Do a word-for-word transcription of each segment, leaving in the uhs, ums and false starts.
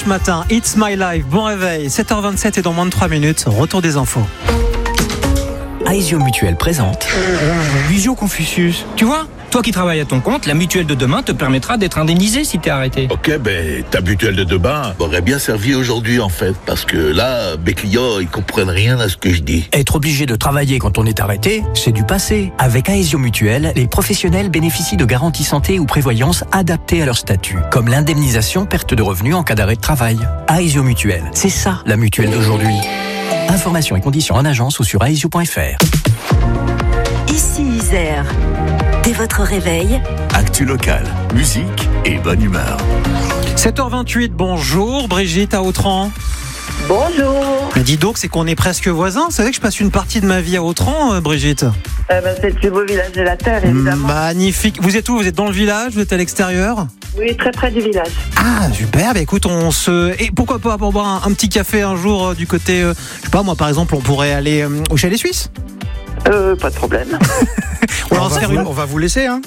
Ce matin, It's My Life, bon réveil, sept heures vingt-sept et dans moins de trois minutes, retour des infos. Aesio Mutuelle présente Visio Confucius. Tu vois, toi qui travailles à ton compte, la mutuelle de demain te permettra d'être indemnisé si t'es arrêté. Ok, ben ta mutuelle de demain m'aurait bien servi aujourd'hui en fait, parce que là, mes clients, ils comprennent rien à ce que je dis. Être obligé de travailler quand on est arrêté, c'est du passé. Avec Aesio Mutuelle, les professionnels bénéficient de garanties santé ou prévoyance adaptées à leur statut, comme l'indemnisation perte de revenus en cas d'arrêt de travail. Aesio Mutuelle, c'est ça la mutuelle d'aujourd'hui. Informations et conditions en agence ou sur aesio point f r. Ici Isère. Dès votre réveil, actu locale, musique et bonne humeur. sept heures vingt-huit, bonjour Brigitte à Autran. Bonjour. Mais dis donc, c'est qu'on est presque voisins. Vous savez que je passe une partie de ma vie à Autran, euh, Brigitte. Eh ben, c'est le plus beau village de la Terre, évidemment. Magnifique. Vous êtes où? Vous êtes dans le village? Vous êtes à l'extérieur? Oui, très près du village. Ah, super. Bah, écoute, on se... Et pourquoi pas pour boire un, un petit café un jour euh, du côté... Euh, je sais pas, moi, par exemple, on pourrait aller euh, au Chalet Suisse. Euh, pas de problème. on, on, va va vous, une... on va vous laisser, hein.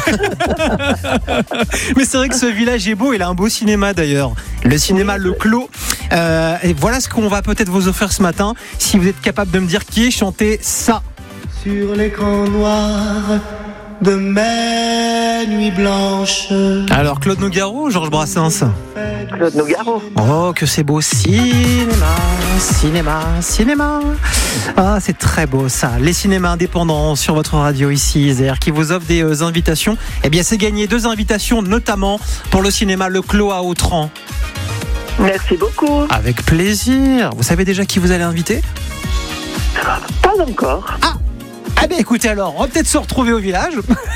Mais c'est vrai que ce village est beau. Il a un beau cinéma d'ailleurs. Le cinéma oui, Le Clos. Euh, et voilà ce qu'on va peut-être vous offrir ce matin. Si vous êtes capable de me dire qui est chanté ça. Sur l'écran noir de mes nuits blanches. Alors Claude Nougaro ou Georges Brassens? Claude Nougaro. Oh que c'est beau. Cinéma, cinéma, cinéma. Ah c'est très beau ça. Les cinémas indépendants sur votre radio ici Isère qui vous offre des euh, invitations. Eh bien c'est gagné deux invitations notamment pour le cinéma Le Clos à Autran. Merci beaucoup. Avec plaisir. Vous savez déjà qui vous allez inviter? Pas encore. Ah Ah bien écoutez alors, on va peut-être se retrouver au village.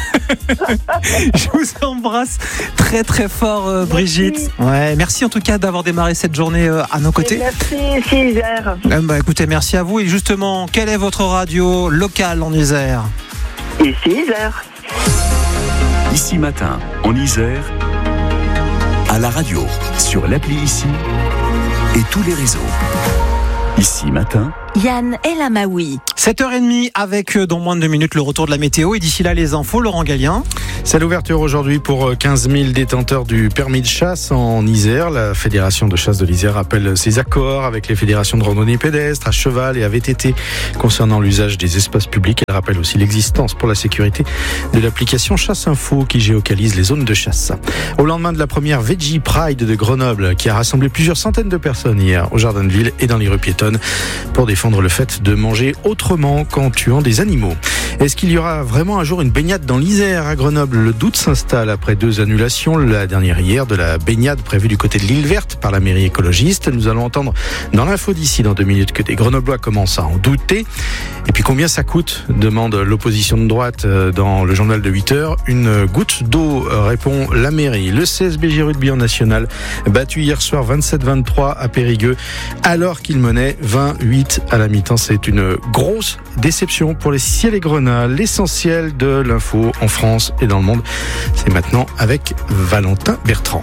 Je vous embrasse très très fort euh, Brigitte. Merci. Ouais, merci en tout cas d'avoir démarré cette journée euh, à nos côtés. Et merci ici Isère. Euh, bah écoutez, merci à vous. Et justement, quelle est votre radio locale en Isère? Ici Isère. Ici matin en Isère, à la radio, sur l'appli Ici et tous les réseaux. Ici matin, Yann Elamaoui. sept heures trente avec dans moins de deux minutes le retour de la météo et d'ici là les infos. Laurent Gallien. C'est l'ouverture aujourd'hui pour quinze mille détenteurs du permis de chasse en Isère. La Fédération de chasse de l'Isère appelle ses accords avec les fédérations de randonnée pédestre, à cheval et à V T T concernant l'usage des espaces publics. Elle rappelle aussi l'existence pour la sécurité de l'application Chasse Info qui géocalise les zones de chasse. Au lendemain de la première Veggie Pride de Grenoble qui a rassemblé plusieurs centaines de personnes hier au Jardin de Ville et dans les rues piétonnes pour défendre le fait de manger autrement qu'en tuant des animaux. Est-ce qu'il y aura vraiment un jour une baignade dans l'Isère à Grenoble? Le doute s'installe après deux annulations, la dernière hier de la baignade prévue du côté de l'île verte par la mairie écologiste. Nous allons entendre dans l'info d'ici dans deux minutes que des Grenoblois commencent à en douter. Et puis combien ça coûte? Demande l'opposition de droite dans le journal de huit heures. Une goutte d'eau, répond la mairie. Le C S B J rugby en national battu hier soir vingt-sept vingt-trois à Périgueux alors qu'il menait vingt-huit à la mi-temps. C'est une grosse déception pour les Ciel et Grenat. L'essentiel de l'info en France et dans le monde, c'est maintenant avec Valentin Bertrand.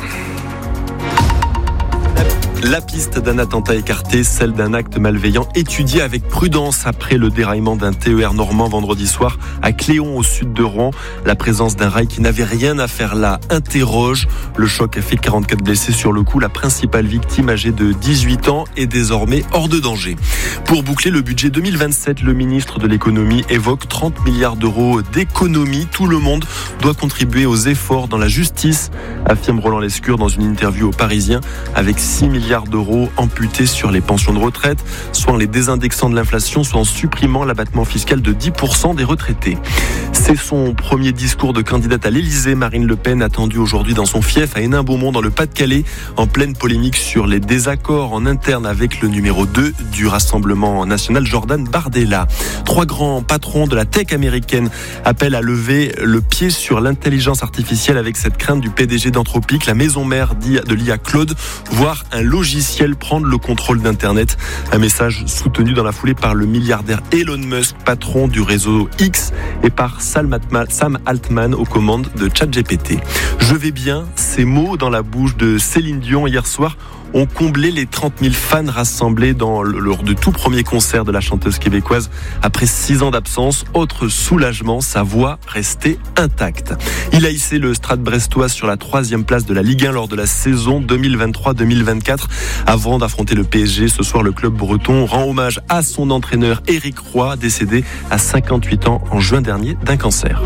La piste d'un attentat écarté, celle d'un acte malveillant étudié avec prudence après le déraillement d'un T E R normand vendredi soir à Cléon au sud de Rouen. La présence d'un rail qui n'avait rien à faire là interroge. Le choc a fait quarante-quatre blessés sur le coup. La principale victime, âgée de dix-huit ans, est désormais hors de danger. Pour boucler le budget deux mille vingt-sept, le ministre de l'économie évoque trente milliards d'euros d'économies. Tout le monde doit contribuer aux efforts dans la justice, affirme Roland Lescure dans une interview au Parisien, avec six milliards d'euros amputés sur les pensions de retraite, soit en les désindexant de l'inflation, soit en supprimant l'abattement fiscal de dix pour cent des retraités. C'est son premier discours de candidate à l'Élysée. Marine Le Pen attendue aujourd'hui dans son fief à Hénin-Beaumont dans le Pas-de-Calais, en pleine polémique sur les désaccords en interne avec le numéro deux du Rassemblement national, Jordan Bardella. Trois grands patrons de la tech américaine appellent à lever le pied sur l'intelligence artificielle avec cette crainte du P D G d'Anthropic, la maison mère de l'I A Claude, voire un logiciel prendre le contrôle d'Internet. Un message soutenu dans la foulée par le milliardaire Elon Musk, patron du réseau X, et par Sam Altman aux commandes de ChatGPT. Je vais bien, ces mots dans la bouche de Céline Dion hier soir ont comblé les trente mille fans rassemblés dans le, lors de tout premier concert de la chanteuse québécoise après six ans d'absence. Autre soulagement, sa voix restait intacte. Il a hissé le Stade brestois sur la troisième place de la Ligue un lors de la saison deux mille vingt-trois deux mille vingt-quatre. Avant d'affronter le P S G, ce soir, le club breton rend hommage à son entraîneur Éric Roy, décédé à cinquante-huit ans en juin dernier d'un cancer.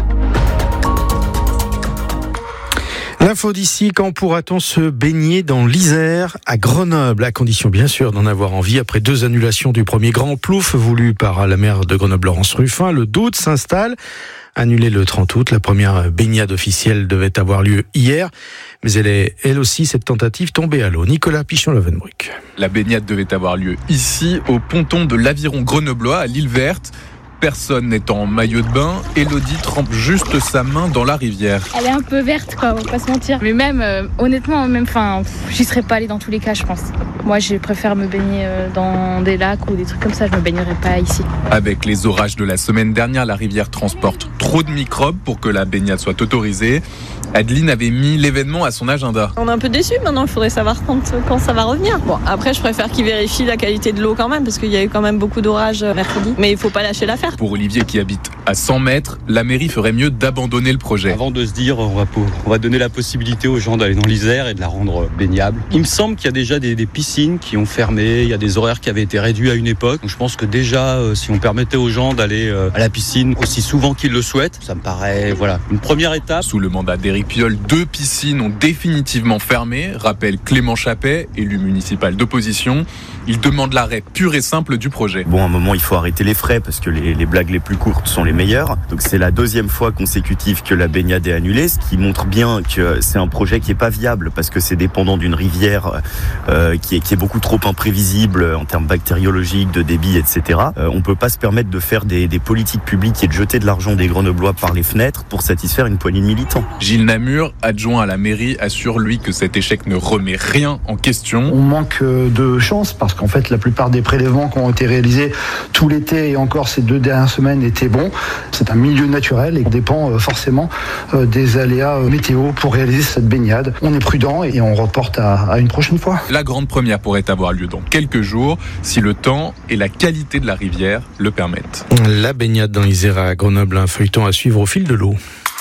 L'info d'ici, quand pourra-t-on se baigner dans l'Isère à Grenoble, à condition bien sûr d'en avoir envie après deux annulations du premier grand plouf voulu par la maire de Grenoble Laurence Ruffin. Le doute s'installe. Annulée le trente août, la première baignade officielle devait avoir lieu hier, mais elle est elle aussi cette tentative tombée à l'eau. Nicolas Pichon-Lovenbruck. La baignade devait avoir lieu ici, au ponton de l'Aviron grenoblois à l'île Verte. Personne n'est en maillot de bain, Elodie trempe juste sa main dans la rivière. Elle est un peu verte, quoi, on va pas se mentir. Mais même, euh, honnêtement, même, enfin, j'y serais pas allée dans tous les cas, je pense. Moi, je préfère me baigner euh, dans des lacs ou des trucs comme ça, je me baignerais pas ici. Avec les orages de la semaine dernière, la rivière transporte trop de microbes pour que la baignade soit autorisée. Adeline avait mis l'événement à son agenda. On est un peu déçus maintenant, il faudrait savoir quand, quand ça va revenir. Bon, après, je préfère qu'ils vérifient la qualité de l'eau quand même, parce qu'il y a eu quand même beaucoup d'orages mercredi. Mais il faut pas lâcher l'affaire. Pour Olivier qui habite à cent mètres, la mairie ferait mieux d'abandonner le projet. Avant de se dire on va, on va donner la possibilité aux gens d'aller dans l'Isère et de la rendre baignable. Il me semble qu'il y a déjà des, des piscines qui ont fermé, il y a des horaires qui avaient été réduits à une époque. Donc je pense que déjà, euh, si on permettait aux gens d'aller euh, à la piscine aussi souvent qu'ils le souhaitent, ça me paraît voilà, une première étape. Sous le mandat d'Éric Piolle, deux piscines ont définitivement fermé, rappelle Clément Chappet, élu municipal d'opposition. Il demande l'arrêt pur et simple du projet. Bon, à un moment, il faut arrêter les frais parce que les, les blagues les plus courtes sont les meilleures. Donc c'est la deuxième fois consécutive que la baignade est annulée, ce qui montre bien que c'est un projet qui est pas viable parce que c'est dépendant d'une rivière euh, qui, est, qui est beaucoup trop imprévisible en termes bactériologiques, de débit, et cetera. Euh, on peut pas se permettre de faire des, des politiques publiques et de jeter de l'argent des Grenoblois par les fenêtres pour satisfaire une poignée de militants. Gilles Namur, adjoint à la mairie, assure lui que cet échec ne remet rien en question. On manque de chance parce qu'en fait la plupart des prélèvements qui ont été réalisés tout l'été et encore ces deux dernières semaines étaient bons. C'est un milieu naturel et dépend forcément des aléas météo pour réaliser cette baignade. On est prudent et on reporte à, à une prochaine fois. La grande première pourrait avoir lieu dans quelques jours si le temps et la qualité de la rivière le permettent. La baignade dans l'Isère à Grenoble, un feuilleton à suivre au fil de l'eau.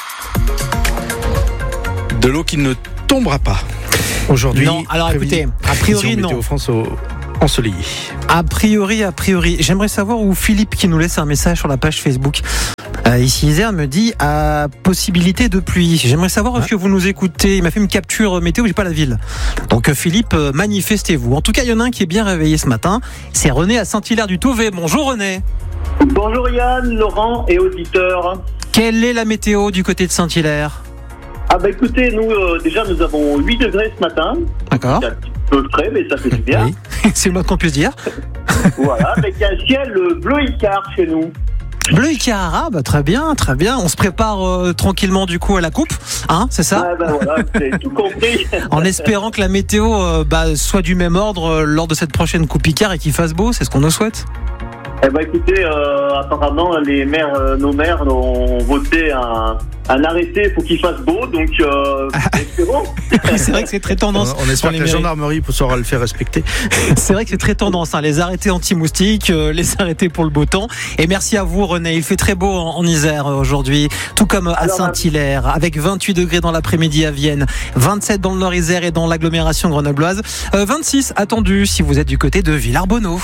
De l'eau qui ne tombera pas aujourd'hui. Non, alors écoutez, a priori non. Météo France au ensoleillé. A priori, a priori. J'aimerais savoir où Philippe, qui nous laisse un message sur la page Facebook, euh, ici Isère, me dit à possibilité de pluie. J'aimerais savoir, est-ce que vous nous écoutez? Il m'a fait une capture météo, j'ai pas la ville. Donc Philippe, manifestez-vous. En tout cas, il y en a un qui est bien réveillé ce matin. C'est René à Saint-Hilaire-du-Tauvet. Bonjour René. Bonjour Yann, Laurent et auditeurs. Quelle est la météo du côté de Saint-Hilaire? Ah bah écoutez, nous euh, déjà nous avons huit degrés ce matin. D'accord. C'est un petit peu frais, mais ça fait du bien. Oui. C'est le moins qu'on puisse dire. Voilà, avec un ciel bleu Icare chez nous. Bleu Icare, ah bah très bien, très bien. On se prépare euh, tranquillement du coup à la coupe, hein, c'est ça? Ah bah voilà, c'est tout compris. En espérant que la météo euh, bah, soit du même ordre euh, lors de cette prochaine coupe Icare et qu'il fasse beau, c'est ce qu'on nous souhaite. Eh ben écoutez, euh, apparemment les maires, euh, nos maires ont voté un, un arrêté pour qu'il fasse beau, donc euh, espérons. C'est vrai que c'est très tendance. On, on espère que la gendarmerie saura le faire respecter. C'est vrai que c'est très tendance, hein, les arrêtés anti-moustiques, euh, les arrêtés pour le beau temps. Et merci à vous René, il fait très beau en, en Isère euh, aujourd'hui, tout comme à Saint-Hilaire, avec vingt-huit degrés dans l'après-midi à Vienne, vingt-sept dans le Nord-Isère et dans l'agglomération grenobloise, euh, vingt-six attendus si vous êtes du côté de Villarbonneau.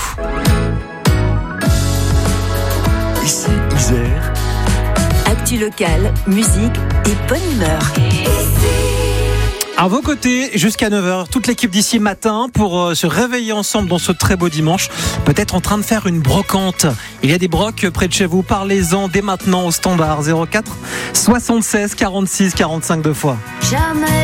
Ici, Isère. Actu locale, musique et bonne humeur. À vos côtés, jusqu'à neuf heures, toute l'équipe d'ici matin pour euh, se réveiller ensemble dans ce très beau dimanche. Peut-être en train de faire une brocante. Il y a des brocs près de chez vous. Parlez-en dès maintenant au standard zéro quatre soixante-seize quarante-six quarante-cinq deux fois. Jamais.